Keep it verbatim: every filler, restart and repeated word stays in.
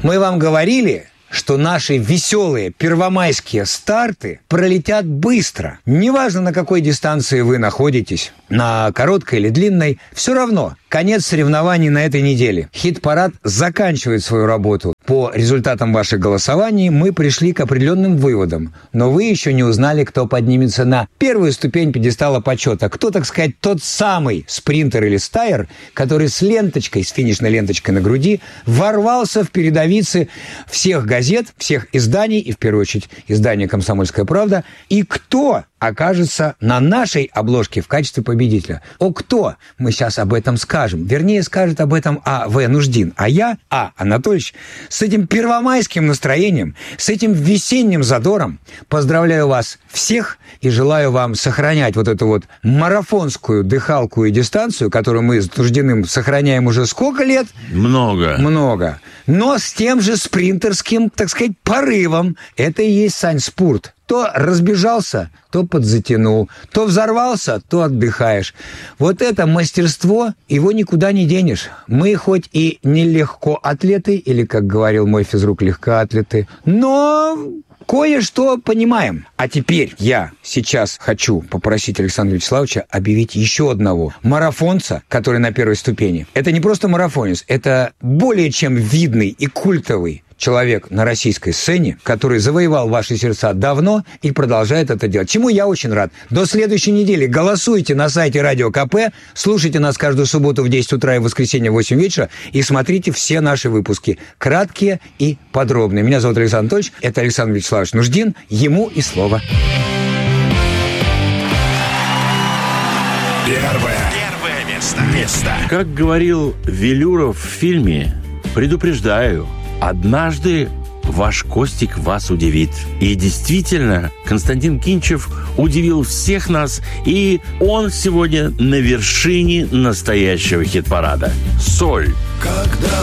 Мы вам говорили, что наши веселые первомайские старты пролетят быстро. Неважно, на какой дистанции вы находитесь, на короткой или длинной, все равно конец соревнований на этой неделе. Хит-парад заканчивает свою работу. По результатам ваших голосований мы пришли к определенным выводам, но вы еще не узнали, кто поднимется на первую ступень пьедестала почета. Кто, так сказать, тот самый спринтер или стайер, который с ленточкой, с финишной ленточкой на груди ворвался в передовицы всех газет, всех изданий, и в первую очередь издания «Комсомольская правда», и кто окажется на нашей обложке в качестве победителя. О, кто? Мы сейчас об этом скажем. Вернее, скажет об этом А. В. Нуждин. А я, А. Анатольевич, с этим первомайским настроением, с этим весенним задором поздравляю вас всех и желаю вам сохранять вот эту вот марафонскую дыхалку и дистанцию, которую мы с Нуждиным сохраняем уже сколько лет? Много. Много. Но с тем же спринтерским, так сказать, порывом. Это и есть, Сань, спорт. То разбежался, то подзатянул, то взорвался, то отдыхаешь. Вот это мастерство, его никуда не денешь. Мы хоть и не легкоатлеты, или, как говорил мой физрук, легкоатлеты, но кое-что понимаем. А теперь я сейчас хочу попросить Александра Вячеславовича объявить еще одного марафонца, который на первой ступени. Это не просто марафонец, это более чем видный и культовый человек на российской сцене, который завоевал ваши сердца давно и продолжает это делать. Чему я очень рад. До следующей недели голосуйте на сайте Радио КП, слушайте нас каждую субботу в десять утра и в воскресенье в восемь вечера и смотрите все наши выпуски. Краткие и подробные. Меня зовут Александр Анатольевич, это Александр Вячеславович Нуждин. Ему и слово. Первое. Первое место. Место. Как говорил Велюров в фильме, предупреждаю, однажды ваш Костик вас удивит. И действительно, Константин Кинчев удивил всех нас, и он сегодня на вершине настоящего хит-парада. «Соль». Когда